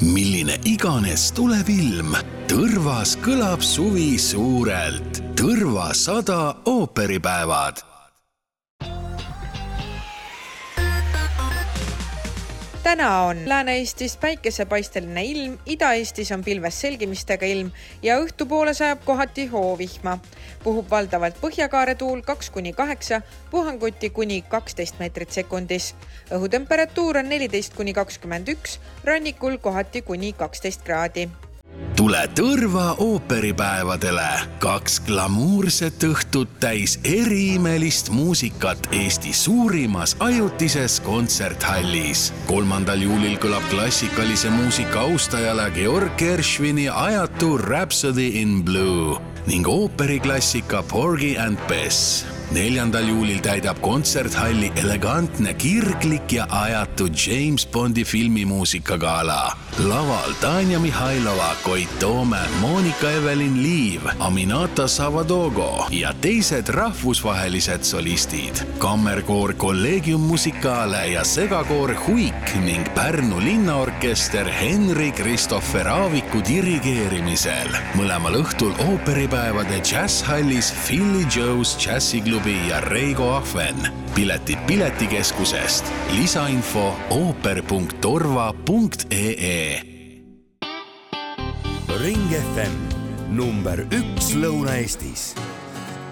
Milline iganes tuleb ilm, Tõrvas kõlab suvi suurelt. Tõrva 100 ooperipäevad. Täna on Lääne-Eestis päikesepaisteline ilm, Ida-Eestis on pilves selgimistega ilm ja õhtupoole sajab kohati hoovihma. Puhub valdavalt põhjakaare tuul 2-8, puhanguti kuni 12 meetrit sekundis. Õhutemperatuur on 14-21, rannikul kohati kuni 12 kraadi. Tule Tõrva ooperipäevadele. 2 glamuurset õhtut täis eriimelist muusikat Eesti suurimas ajutises kontserthallis. 3. juulil kõlab klassikalise muusika austajale Georg Gershwini ajatu Rhapsody in Blue ning ooperiklassika Porgy and Bess. 4. juulil täidab kontserthalli elegantne, kirglik ja ajatu James Bondi filmimuusikagala. Laval Tanja Mihhailova, Koit Toome, Monika Evelin Liiv, Aminata Savadogo ja teised rahvusvahelised solistid. Kammerkoor Collegium Musicale ja segakoor Huik ning Pärnu linnaorkester Henri Kristoffer Aaviku dirigeerimisel. Mõlemal õhtul ooperipäevade jazzhallis Philly Joe's Jazziklubi ja Reigo Ahven. Piletid Piletikeskusest. Lisainfo ooper.torva.ee. Ring FM number 1 Lõuna-Eestis.